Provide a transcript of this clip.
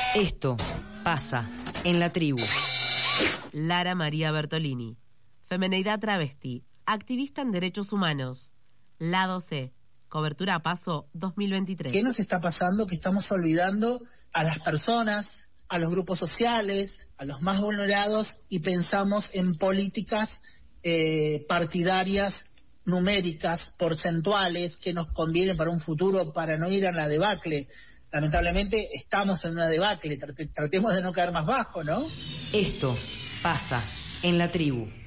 Esto pasa en la tribu. Lara María Bertolini, femeneidad travesti, activista en derechos humanos. Lado C, cobertura a paso 2023. ¿Qué nos está pasando? Que estamos olvidando a las personas, a los grupos sociales, a los más vulnerados, y pensamos en políticas partidarias, numéricas, porcentuales, que nos convienen para un futuro, para no ir a la debacle. Lamentablemente estamos en una debacle, tratemos de no caer más bajo, ¿no? Esto pasa en la tribu.